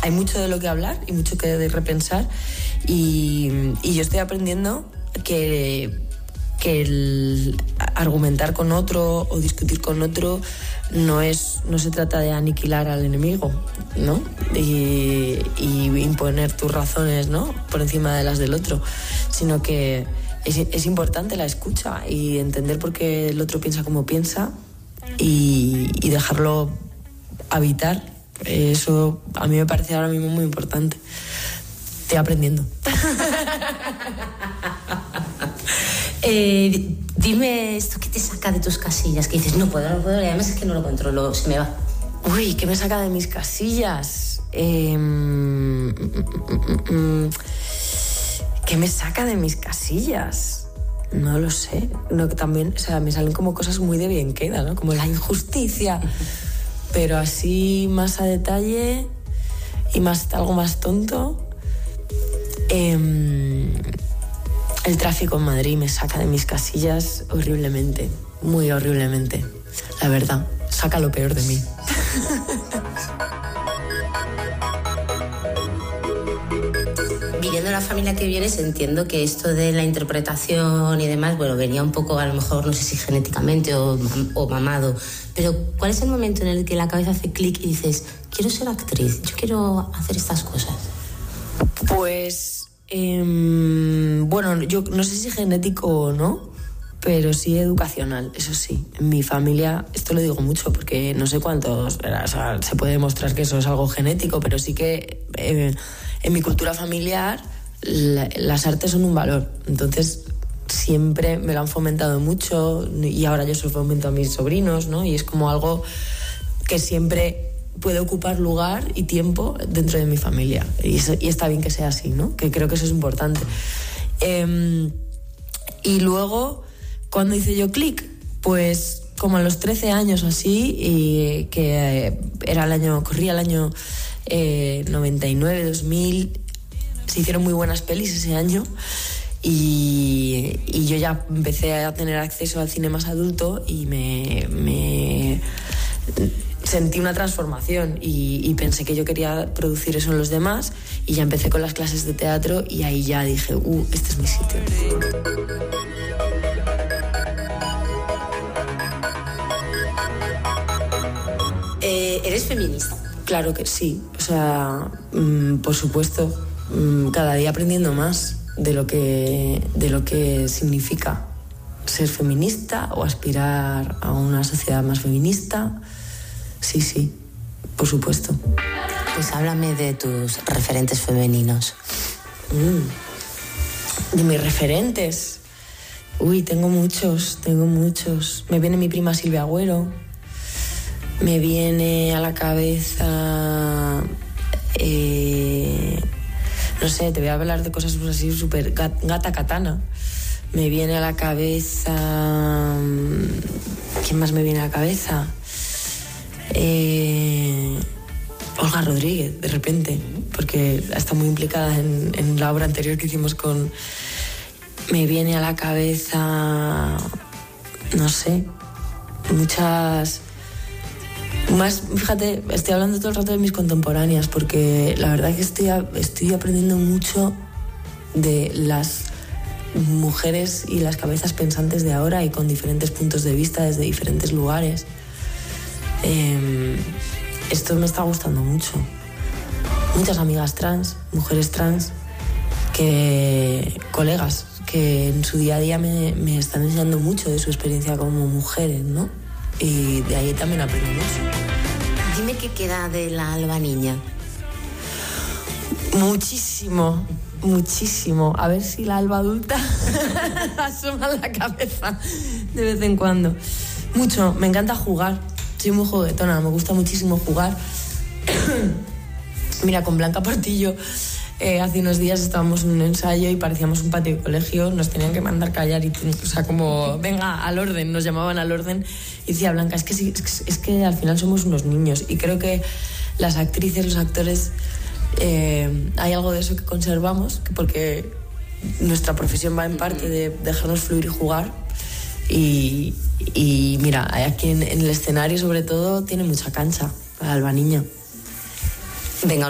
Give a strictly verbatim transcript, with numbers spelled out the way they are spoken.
hay mucho de lo que hablar y mucho que de repensar y, y yo estoy aprendiendo que, que el argumentar con otro o discutir con otro no es no se trata de aniquilar al enemigo, ¿no? Y, y imponer tus razones, ¿no? Por encima de las del otro, sino que es, es importante la escucha y entender por qué el otro piensa como piensa y, y dejarlo habitar. Eso a mí me parece ahora mismo muy importante. Estoy aprendiendo. eh, dime esto, ¿qué te saca de tus casillas? Que dices, no puedo, no puedo, y además es que no lo controlo, se me va. Uy, ¿qué me saca de mis casillas? Eh, mm, mm, mm, ¿Qué me saca de mis casillas? No lo sé. No, también, o sea, me salen como cosas muy de bien queda, ¿no? Como la injusticia. Pero así más a detalle y más algo más tonto. Eh, el tráfico en Madrid me saca de mis casillas horriblemente, muy horriblemente. La verdad, saca lo peor de mí. Viviendo en la familia que vienes, entiendo que esto de la interpretación y demás, bueno, venía un poco, a lo mejor, no sé si genéticamente o, o mamado, pero ¿cuál es el momento en el que la cabeza hace clic y dices, quiero ser actriz, yo quiero hacer estas cosas? Pues, eh, bueno, yo no sé si genético o no, pero sí educacional, eso sí. En mi familia, esto lo digo mucho porque no sé cuántos, o sea, se puede demostrar que eso es algo genético, pero sí que eh, en mi cultura familiar la, las artes son un valor. Entonces siempre me lo han fomentado mucho y ahora yo se lo fomento a mis sobrinos, ¿no? Y es como algo que siempre puede ocupar lugar y tiempo dentro de mi familia. Y, eso, y está bien que sea así, ¿no? Que creo que eso es importante. Eh, y luego, ¿cuándo hice yo clic? Pues como a los trece años así, y que eh, era el año, corría el año eh, noventa y nueve, dos mil, se hicieron muy buenas pelis ese año y, y yo ya empecé a tener acceso al cine más adulto y me, me sentí una transformación y, y pensé que yo quería producir eso en los demás y ya empecé con las clases de teatro y ahí ya dije, uh, este es mi sitio. Eh, ¿Eres feminista? Claro que sí, o sea, mmm, por supuesto, mmm, cada día aprendiendo más de lo que, de lo que significa ser feminista o aspirar a una sociedad más feminista. Sí, sí, por supuesto. Pues háblame de tus referentes femeninos. Mm. De mis referentes. Uy, tengo muchos, tengo muchos. Me viene mi prima Silvia Agüero. Me viene a la cabeza... Eh, no sé, te voy a hablar de cosas así súper... Gata Katana. Me viene a la cabeza... ¿Quién más me viene a la cabeza? Eh, Olga Rodríguez, de repente, porque está muy implicada en, en la obra anterior que hicimos con... Me viene a la cabeza... No sé, muchas... Más, fíjate, estoy hablando todo el rato de mis contemporáneas porque la verdad es que estoy, estoy aprendiendo mucho de las mujeres y las cabezas pensantes de ahora y con diferentes puntos de vista desde diferentes lugares. Eh, esto me está gustando mucho. Muchas amigas trans, mujeres trans, que colegas que en su día a día me, me están enseñando mucho de su experiencia como mujeres, ¿no? Y de ahí también aprendo mucho. Dime qué queda de la Alba niña. Muchísimo, muchísimo. A ver si la Alba adulta asoma la cabeza de vez en cuando. Mucho, me encanta jugar. Soy muy juguetona, me gusta muchísimo jugar. Mira, con Blanca Portillo eh, hace unos días estábamos en un ensayo y parecíamos un patio de colegio, nos tenían que mandar callar, y, o sea, como, venga, al orden, nos llamaban al orden. Y decía Blanca, es que, sí, es, es que al final somos unos niños. Y creo que las actrices, los actores, eh, hay algo de eso que conservamos, porque nuestra profesión va en parte de dejarnos fluir y jugar. Y, y mira, aquí en, en el escenario sobre todo tiene mucha cancha, la Alba niña. Venga,